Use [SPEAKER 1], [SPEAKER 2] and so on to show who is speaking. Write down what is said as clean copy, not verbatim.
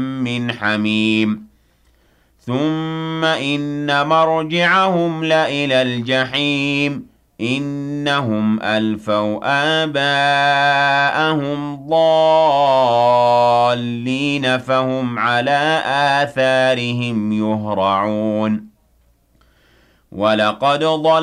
[SPEAKER 1] من حميم ثم إن مرجعهم لإلى الجحيم إنهم ألفوا آباءهم ضالين فهم على آثارهم يهرعون ولقد ضل